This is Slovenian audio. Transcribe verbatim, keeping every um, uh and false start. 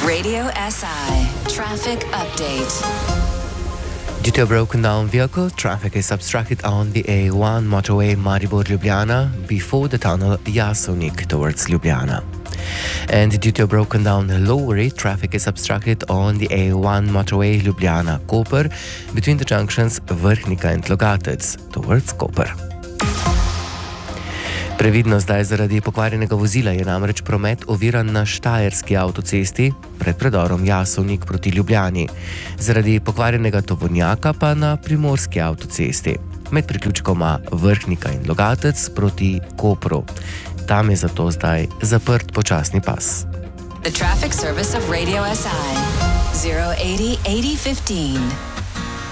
Radio S I Traffic Update. Due to a broken down vehicle, traffic is obstructed on the A one motorway Maribor-Ljubljana before the tunnel Jasovnik towards Ljubljana. And due to a broken down lorry, traffic is obstructed on the A one motorway Ljubljana-Koper between the junctions Vrhnika and Logatec towards Koper. Previdno zdaj zaradi pokvarjenega vozila je namreč promet oviran na štajerski avtocesti pred predorom Jasovnik proti Ljubljani, zaradi pokvarjenega tovornjaka pa na primorski avtocesti med priključkoma Vrhnika in Logatec proti Kopru. Tam je zato zdaj zaprt počasni pas. The traffic service of Radio S I zero eighty eighty fifteen.